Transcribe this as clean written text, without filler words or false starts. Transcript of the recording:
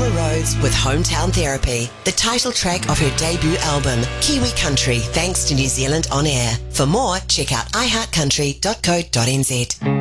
Laura Rhodes with Hometown Therapy, the title track of her debut album, Kiwi Country, thanks to New Zealand On Air. For more, check out iHeartCountry.co.nz.